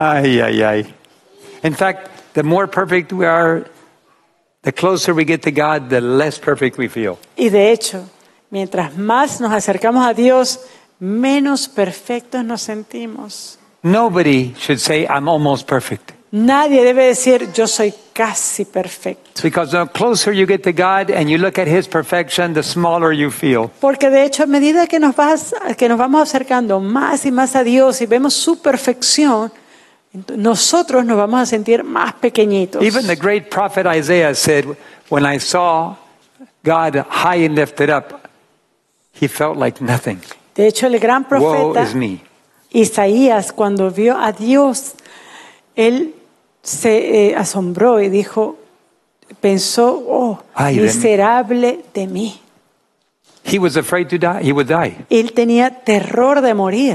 Ay, ay, ay. In fact, the more perfect we are, the closer we get to God, the less perfect we feel. Y de hecho, mientras más nos acercamos a Dios, menos perfectos nos sentimos. Nobody should say, I'm almost perfect. Nadie debe decir, yo soy casi perfecto. Because the closer you get to God and you look at His perfection, the smaller you feel. Porque de hecho, a medida que nos vamos acercando más y más a Dios y vemos su perfección, nosotros nos vamos a sentir más pequeñitos. Even the great prophet Isaiah said, when I saw God high and lifted up, he felt like nothing. De hecho, el gran Woe profeta is me. Isaías, cuando vio a Dios, él se asombró y dijo, pensó, oh, Ay de mí. miserable de mí. He was afraid to die. He would die. Él tenía terror de morir.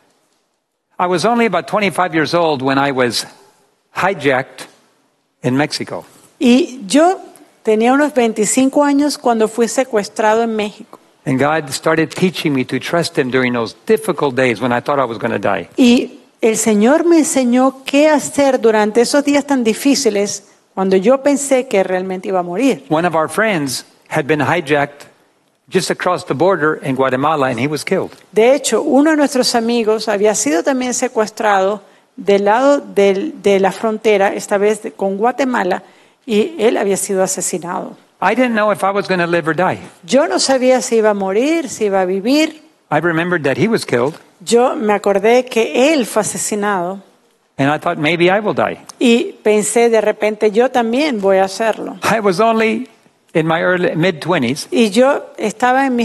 I was only about 25 years old when I was hijacked in Mexico. Y yo tenía unos 25 años cuando fui secuestrado en México. And God started teaching me to trust Him during those difficult days when I thought I was going to die. Y el Señor me enseñó qué hacer durante esos días tan difíciles cuando yo pensé que realmente iba a morir. One of our friends had been hijacked just across the border in Guatemala and he was killed. De hecho, uno de nuestros amigos había sido también secuestrado del lado de la frontera, esta vez con Guatemala, y él había sido asesinado. I didn't know if I was going to live or die. Yo no sabía si iba a morir, si iba a vivir. I remembered that he was killed Yo me acordé que él fue asesinado and I thought maybe I will die. y pensé de repente yo también voy a hacerlo. I was only in my early mid-20s Y yo estaba en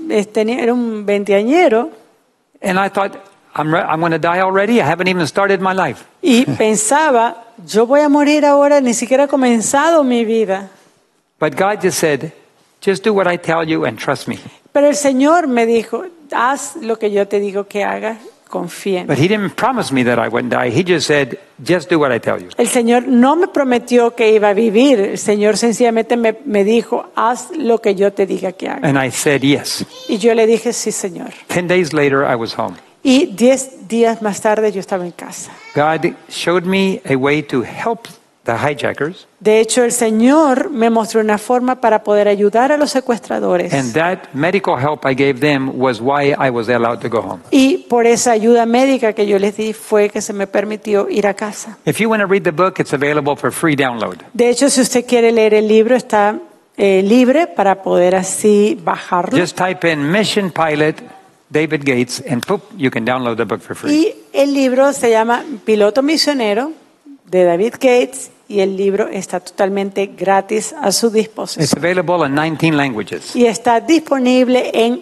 era un veinteañero and I thought I'm going to die already. I haven't even started my life. y pensaba, yo voy a morir ahora, ni siquiera he comenzado mi vida. But God just said, just do what I tell you and trust me. Pero el Señor me dijo, haz lo que yo te digo que hagas, confía en mí. But He didn't promise me that I wouldn't die. He just said, just do what I tell you. El Señor no me prometió que iba a vivir. El Señor sencillamente me dijo, haz lo que yo te diga que hagas. And I said yes. Y yo le dije, sí, Señor. 10 days later, I was home. Y 10 días más tarde yo estaba en casa. God showed me a way to help the hijackers. De hecho, el Señor me mostró una forma para poder ayudar a los secuestradores. And that medical help I gave them was why I was allowed to go home. Y por esa ayuda médica que yo les di fue que se me permitió ir a casa. If you want to read the book, it's available for free download. De hecho, si usted quiere leer el libro, está libre para poder así bajarlo. Just type in Mission Pilot David Gates and poop, you can download the book for free. Y el libro se llama Piloto Misionero de David Gates y el libro está totalmente gratis a su It's disposición. available in 19 languages. Y está disponible en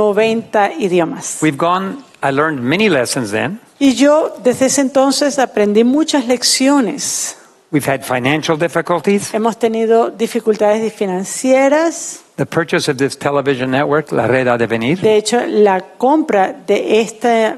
90 idiomas. I learned many lessons then. Y yo desde ese entonces aprendí muchas lecciones. We've had financial difficulties. Hemos tenido dificultades financieras. The purchase of this television network, La Red Ha de Venir. De hecho, la compra de esta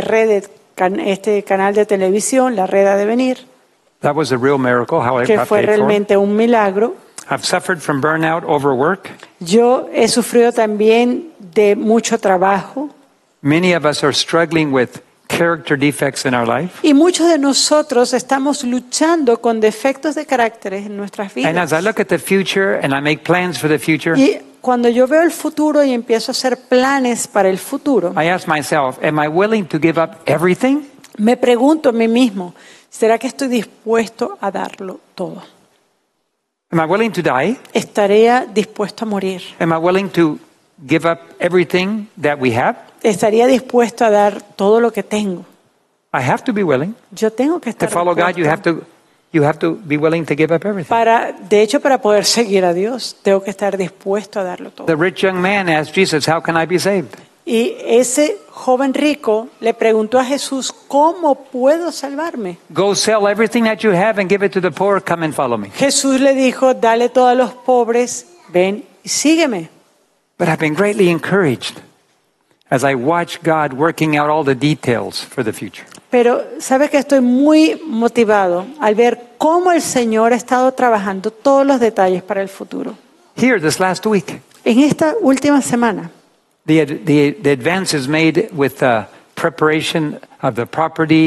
este canal de televisión, La Red Ha de Venir, That was a real miracle, how I que got fue paid for. realmente un milagro. I've suffered from burnout, overwork. Yo he sufrido también de mucho trabajo Many of us are struggling with character defects in our life. y muchos de nosotros estamos luchando con defectos de carácter en nuestras And as I vidas. look at the future and I make plans for the future, Y cuando yo veo el futuro y empiezo a hacer planes para el futuro, I ask myself, am I willing to give up everything? me pregunto a mí mismo, ¿será que estoy dispuesto a darlo todo? Am I willing to die? ¿Estaría dispuesto a morir? Am I willing to give up everything that we have? ¿Estaría dispuesto a dar todo lo que tengo? I have to be willing. Yo tengo que To estar follow God, dispuesto. you have to be willing to give up everything. De hecho, para poder seguir a Dios, tengo que estar dispuesto a darlo todo. The rich young man asked Jesus, how can I be saved? Y ese joven rico le preguntó a Jesús, ¿cómo puedo salvarme? Go sell everything that you have and give it to the poor. Come and follow me. Jesús le dijo, dale todo a los pobres, ven y sígueme. But I've been greatly encouraged as I watch God working out all the details for the future. Pero sabe que estoy muy motivado al ver cómo el Señor ha estado trabajando todos los detalles para el futuro. Here, this last week, En esta última semana, the advances made with the preparation of the property,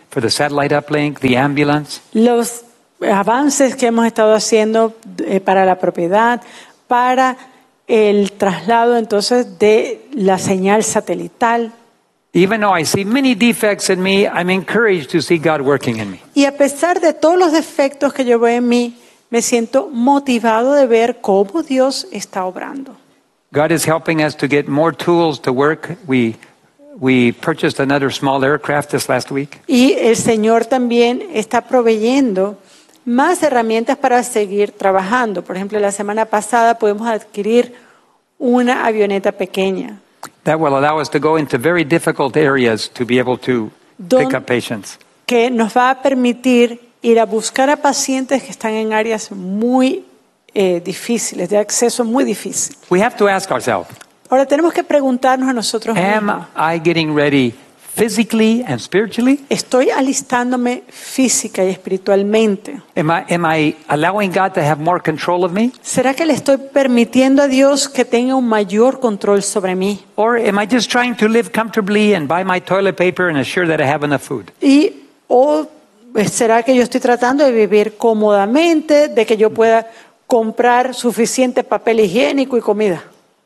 for the satellite uplink, the ambulance. Los avances que hemos estado haciendo para la propiedad, para el traslado entonces de la señal satelital. Even though I see many defects in me, I'm encouraged to see God working in me. Y a pesar de todos los defectos que yo veo en mí, me siento motivado de ver cómo Dios está obrando. God is helping us to get more tools to work. We purchased another small aircraft this last week. Y el Señor también está proveyendo más herramientas para seguir trabajando. Por ejemplo, la semana pasada pudimos adquirir una avioneta pequeña. That will allow us to go into very difficult areas to be able to pick up patients. Que nos va a permitir ir a buscar a pacientes que están en áreas muy difíciles, de acceso muy difícil. We have to ask ourselves, Ahora tenemos que preguntarnos a nosotros mismos, am I getting ready physically and spiritually? ¿estoy alistándome física y espiritualmente? Am I allowing God to have more control of me? ¿Será que le estoy permitiendo a Dios que tenga un mayor control sobre mí? Or am I just trying to live comfortably and buy my toilet paper and assure that I have enough food? ¿O será que yo estoy tratando de vivir cómodamente, de que yo pueda comprar suficiente papel higiénico y comida?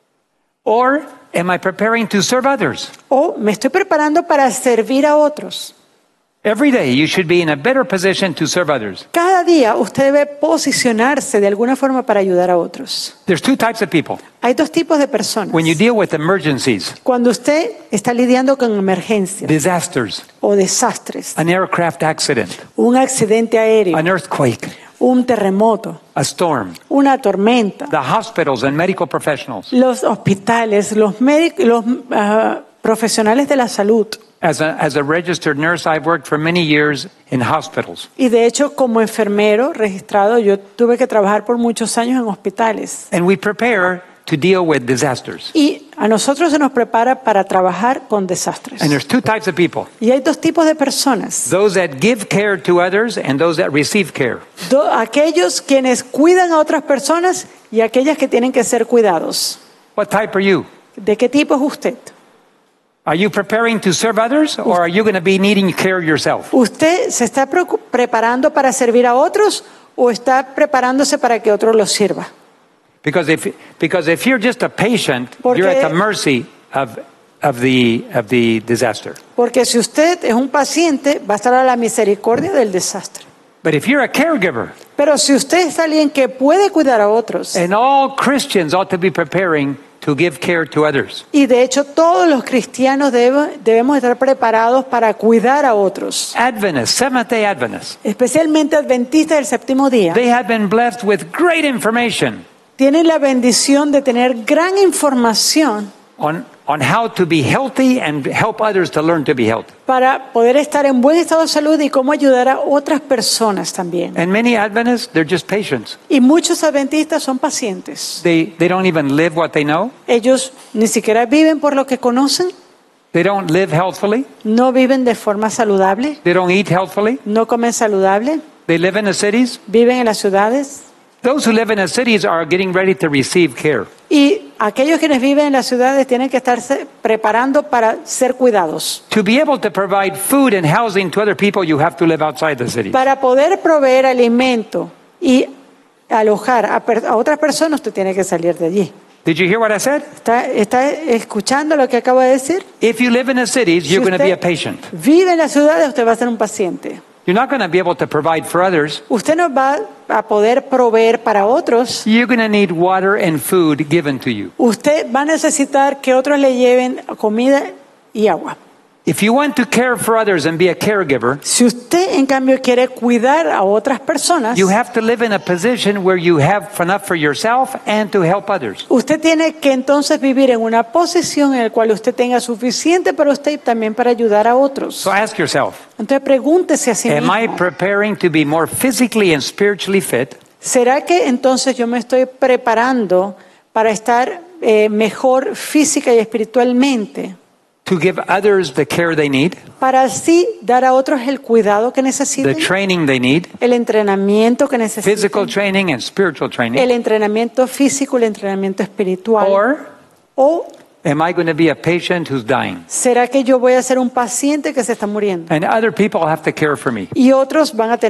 Or am I preparing to serve others? ¿O me estoy preparando para servir a otros? Every day you should be in a better position to serve others. Cada día usted debe posicionarse de alguna forma para ayudar a otros. There's two types of people. Hay dos tipos de personas. When you deal with emergencies, Cuando usted está lidiando con emergencias disasters, o desastres, an aircraft accident, un accidente aéreo, an earthquake, un terremoto, a storm, una tormenta, the hospitals and medical professionals. los hospitales, los profesionales de la salud. As a registered nurse, I've worked for many years in hospitals. Y de hecho, como enfermero registrado, yo tuve que trabajar por muchos años en hospitales. And we prepare to deal with disasters. Y a nosotros se nos prepara para trabajar con desastres. And there's two types of people. Y hay dos tipos de personas. Those that give care to others and those that receive care. Aquellos quienes cuidan a otras personas y aquellas que tienen que ser cuidados. What type are you? ¿De qué tipo es usted? Are you preparing to serve others or are you going to be needing care yourself? ¿Usted se está preparando para servir a otros o está preparándose para que otro los sirva? Because if you're just a patient, you're at the mercy of the disaster. Porque si usted es un paciente, va a estar a la misericordia del desastre. But if you're a caregiver, pero si usted es alguien que puede cuidar a otros, and all Christians ought to be preparing to give care to others. Y de hecho todos los cristianos debemos estar preparados para cuidar a otros. Adventists, Seventh-day Adventists, especialmente adventistas del séptimo día, they have been blessed with great information tienen la bendición de tener gran información on how to be healthy and help others to learn to be healthy. Para poder estar en buen estado de salud y cómo ayudar a otras personas también. And many Adventists, they're just patients. Y muchos adventistas son pacientes. They don't even live what they know. Ellos ni siquiera viven por lo que conocen. They don't live healthfully. No viven de forma saludable. They don't eat healthfully. No comen saludable. They live in the cities. Viven en las ciudades. Those who live in the cities are getting ready to receive care. Y aquellos quienes viven en las ciudades tienen que estarse preparando para ser cuidados. To be able to provide food and housing to other people, you have to live outside the city. Para poder proveer alimento y alojar a otras personas, usted tiene que salir de allí. Did you hear what I said? ¿Está escuchando lo que acabo de decir? If you live in the cities, you're going to be a patient. Vive en las ciudades, usted va a ser un paciente. You're not going to be able to provide for others. Usted no va a poder proveer para otros. You're going to need water and food given to you. Usted va a necesitar que otros le lleven comida y agua. If you want to care for others and be a caregiver, si usted en cambio quiere cuidar a otras personas, you have to live in a position where you have enough for yourself and to help others. Usted tiene que entonces vivir en una posición en la cual usted tenga suficiente para usted y también para ayudar a otros. So ask yourself, entonces pregúntese a sí mismo, am I preparing to be more physically and spiritually fit? ¿Será que entonces yo me estoy preparando para estar mejor física y espiritualmente? To give others the care they need, para así dar a otros el cuidado que necesitan, the training they need, el entrenamiento que necesitan, physical training and spiritual training, el entrenamiento físico, el entrenamiento espiritual, or o Am I going to be a patient who's dying? ¿Será que yo voy a ser un paciente que se está muriendo? And other people have to care for me. Y otros van a tener